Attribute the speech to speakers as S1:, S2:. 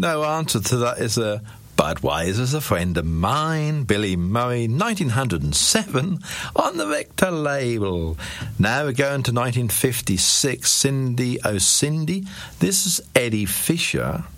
S1: No answer to that is a Budweiser's a friend of mine, Billy Murray, 1907, on the Victor label. Now we're going to 1956, Cindy Oh Cindy. This is Eddie Fisher.